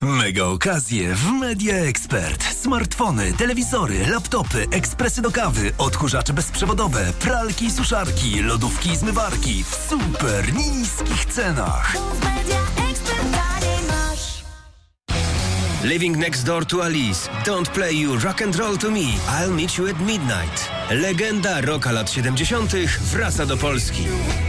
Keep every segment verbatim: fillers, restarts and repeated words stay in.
Mega okazje w Media Expert. Smartfony, telewizory, laptopy, ekspresy do kawy, odkurzacze bezprzewodowe, pralki i suszarki, lodówki i zmywarki w super niskich cenach. Living next door to Alice. Don't play you rock and roll to me. I'll meet you at midnight. Legenda rocka lat siedemdziesiątych wraca do Polski.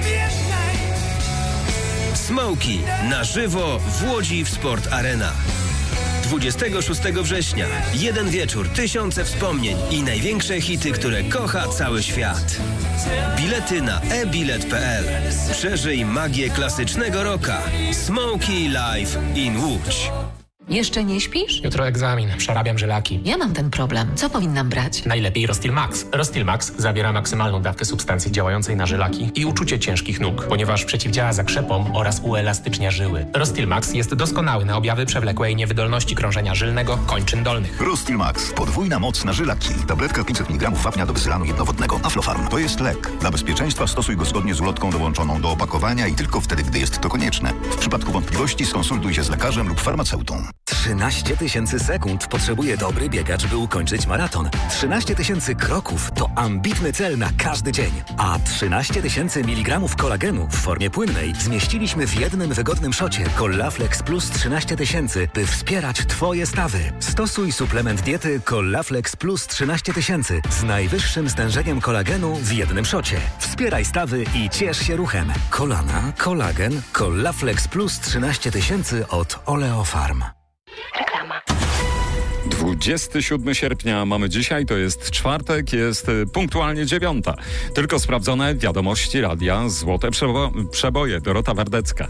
Smokey na żywo w Łodzi w Sport Arena. dwudziestego szóstego września. Jeden wieczór, tysiące wspomnień i największe hity, które kocha cały świat. Bilety na e bilet kropka pe el. Przeżyj magię klasycznego rocka. Smokey Live in Łódź. Jeszcze nie śpisz? Jutro egzamin, przerabiam żylaki. Ja mam ten problem. Co powinnam brać? Najlepiej Rostil Max. Rostil Max zawiera maksymalną dawkę substancji działającej na żylaki i uczucie ciężkich nóg, ponieważ przeciwdziała zakrzepom oraz uelastycznia żyły. Rostil Max jest doskonały na objawy przewlekłej niewydolności krążenia żylnego kończyn dolnych. Rostil Max. Podwójna moc na żylaki. Tabletka pięćset miligramów wapnia do bezylanu jednowodnego. Aflofarm. To jest lek. Dla bezpieczeństwa stosuj go zgodnie z ulotką dołączoną do opakowania i tylko wtedy, gdy jest to konieczne. W przypadku wątpliwości skonsultuj się z lekarzem lub farmaceutą. trzynaście tysięcy sekund potrzebuje dobry biegacz, by ukończyć maraton. trzynaście tysięcy kroków to ambitny cel na każdy dzień. A trzynaście tysięcy miligramów kolagenu w formie płynnej zmieściliśmy w jednym wygodnym szocie Collaflex Plus trzynaście tysięcy, by wspierać Twoje stawy. Stosuj suplement diety Collaflex Plus trzynaście tysięcy z najwyższym stężeniem kolagenu w jednym szocie. Wspieraj stawy i ciesz się ruchem. Kolana, kolagen, Collaflex Plus trzynaście tysięcy od Oleofarm. Reklama. dwudziestego siódmego sierpnia mamy dzisiaj, to jest czwartek, jest punktualnie dziewiąta. Tylko sprawdzone wiadomości radia Złote Przebo- Przeboje. Dorota Wardecka.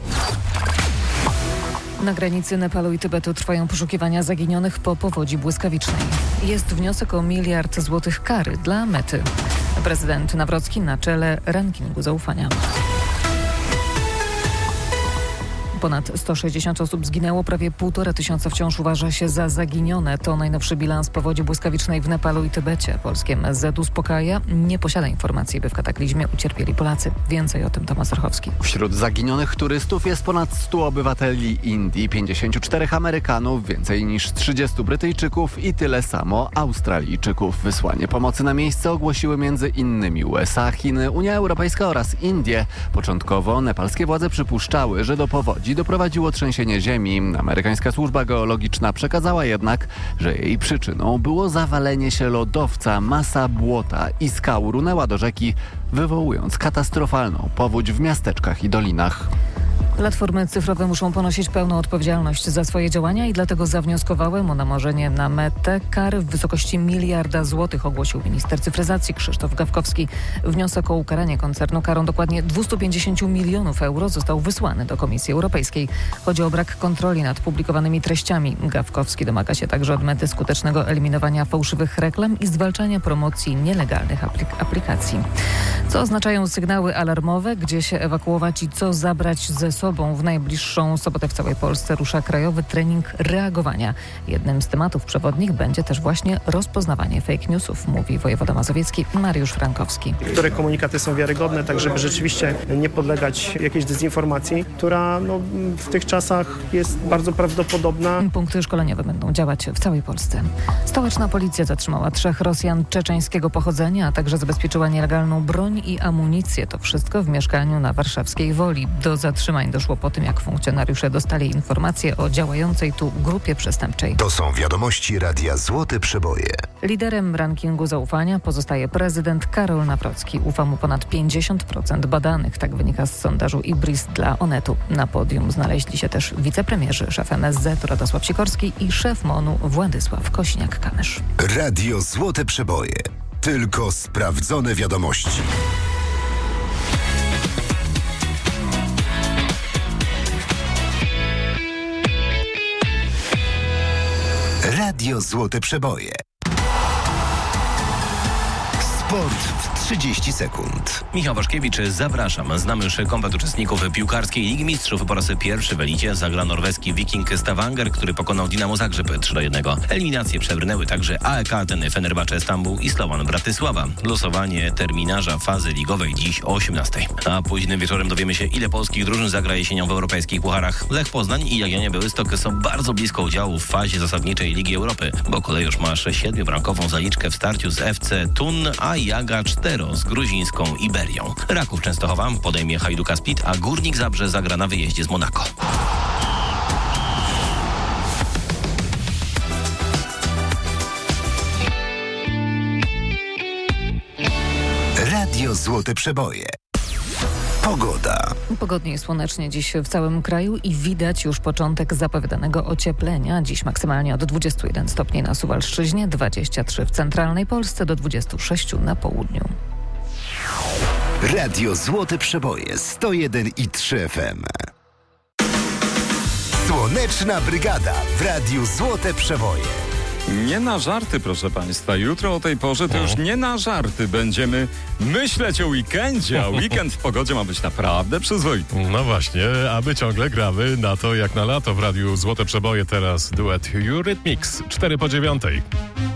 Na granicy Nepalu i Tybetu trwają poszukiwania zaginionych po powodzi błyskawicznej. Jest wniosek o miliard złotych kary dla Mety. Prezydent Nawrocki na czele rankingu zaufania. Ponad sto sześćdziesiąt osób zginęło, prawie półtora tysiąca wciąż uważa się za zaginione. To najnowszy bilans powodzi błyskawicznej w Nepalu i Tybecie. Polskie M S Z uspokaja, nie posiada informacji, by w kataklizmie ucierpieli Polacy. Więcej o tym Tomasz Orchowski. Wśród zaginionych turystów jest ponad stu obywateli Indii, pięćdziesięciu czterech Amerykanów, więcej niż trzydziestu Brytyjczyków i tyle samo Australijczyków. Wysłanie pomocy na miejsce ogłosiły między innymi U S A, Chiny, Unia Europejska oraz Indie. Początkowo nepalskie władze przypuszczały, że do powodzi doprowadziło trzęsienie ziemi. Amerykańska służba geologiczna przekazała jednak, że jej przyczyną było zawalenie się lodowca. Masa błota i skał runęła do rzeki, wywołując katastrofalną powódź w miasteczkach i dolinach. Platformy cyfrowe muszą ponosić pełną odpowiedzialność za swoje działania i dlatego zawnioskowałem o namorzenie na Metę kary w wysokości miliarda złotych, ogłosił minister cyfryzacji Krzysztof Gawkowski. Wniosek o ukaranie koncernu karą dokładnie dwieście pięćdziesiąt milionów euro został wysłany do Komisji Europejskiej. Chodzi o brak kontroli nad publikowanymi treściami. Gawkowski domaga się także od Mety skutecznego eliminowania fałszywych reklam i zwalczania promocji nielegalnych aplik- aplikacji. Co oznaczają sygnały alarmowe, gdzie się ewakuować i co zabrać ze sobą? W najbliższą sobotę w całej Polsce rusza krajowy trening reagowania. Jednym z tematów przewodnich będzie też właśnie rozpoznawanie fake newsów, mówi wojewoda mazowiecki Mariusz Frankowski. Które komunikaty są wiarygodne, tak żeby rzeczywiście nie podlegać jakiejś dezinformacji, która no, w tych czasach jest bardzo prawdopodobna. Punkty szkoleniowe będą działać w całej Polsce. Stołeczna policja zatrzymała trzech Rosjan czeczeńskiego pochodzenia, a także zabezpieczyła nielegalną broń i amunicję. To wszystko w mieszkaniu na warszawskiej Woli. Do zatrzymań doszło po tym, jak funkcjonariusze dostali informacje o działającej tu grupie przestępczej. To są wiadomości radia Złote Przeboje. Liderem rankingu zaufania pozostaje prezydent Karol Nawrocki. Ufa mu ponad pięćdziesiąt procent badanych. Tak wynika z sondażu Ibris dla Onetu. Na podium znaleźli się też wicepremierzy, szef M S Z Radosław Sikorski i szef MON-u Władysław Kośniak-Kamysz. Radio Złote Przeboje. Tylko sprawdzone wiadomości. Radio Złote Przeboje. Sport w trzydzieści sekund. Michał Waszkiewicz, zapraszam. Znamy już komplet uczestników piłkarskiej Ligi Mistrzów. Po raz pierwszy w elicie zagra norweski Viking Stavanger, który pokonał Dinamo Zagrzeb trzy do jednego. Eliminacje przebrnęły także A E K Ateny, Fenerbahce Stambuł i Slovan Bratysława. Losowanie terminarza fazy ligowej dziś o osiemnastej. A późnym wieczorem dowiemy się, ile polskich drużyn zagra jesienią w europejskich pucharach. Lech Poznań i Jagiellonia Białystok są bardzo blisko udziału w fazie zasadniczej Ligi Europy, bo Kolejusz ma siedmiobramkową zaliczkę w starciu z F C Thun, a Jaga cztero z gruzińską Iberią. Raków Częstochowa podejmie Hajduka Split, a Górnik Zabrze zagra na wyjeździe z Monako. Radio Złote Przeboje. Pogoda. Pogodnie i słonecznie dziś w całym kraju i widać już początek zapowiadanego ocieplenia. Dziś maksymalnie od dwudziestu jeden stopni na Suwalszczyźnie, dwadzieścia trzy w centralnej Polsce, do dwudziestu sześciu na południu. Radio Złote Przeboje sto jeden i trzy F M. Słoneczna Brygada w Radiu Złote Przeboje. Nie na żarty, proszę Państwa. Jutro o tej porze to już nie na żarty. Będziemy myśleć o weekendzie, a weekend w pogodzie ma być naprawdę przyzwoity. No właśnie, a my ciągle gramy na to jak na lato w Radiu Złote Przeboje. Teraz duet Eurythmics, cztery po dziewiątej.